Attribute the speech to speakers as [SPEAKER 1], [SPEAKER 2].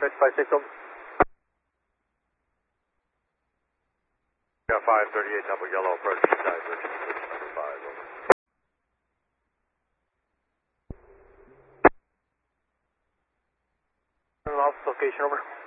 [SPEAKER 1] 56, over.
[SPEAKER 2] Yeah, 538, double yellow, approach divergence, switch number 5, over.
[SPEAKER 1] Lost location, over.